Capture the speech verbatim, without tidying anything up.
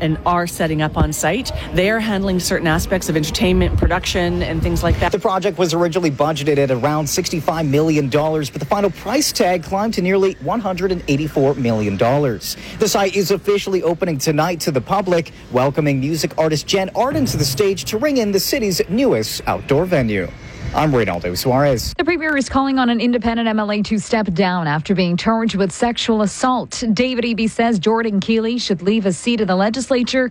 and are setting up on site. They are handling certain aspects of entertainment, production, and things like that. The project was originally budgeted at around sixty-five million dollars, but the final price tag climbed to nearly one hundred eighty-four million dollars. The site is officially opening tonight to the public, welcoming music artist Jen Arden to the stage to ring in the city's newest outdoor venue. I'm Reynaldo Suarez. The Premier is calling on an independent M L A to step down after being charged with sexual assault. David Eby says Jordan Keeley should leave his seat in the legislature